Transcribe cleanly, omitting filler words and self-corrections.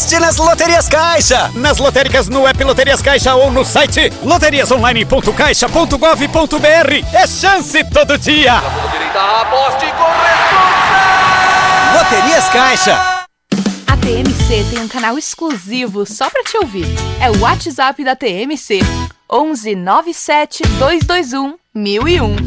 Aposte nas Loterias Caixa. Nas lotéricas, no app Loterias Caixa ou no site loteriasonline.caixa.gov.br. É chance todo dia. Aposte com responsa. Loterias Caixa. A TMC tem um canal exclusivo só pra te ouvir. É o WhatsApp da TMC. 11 97 221 1001.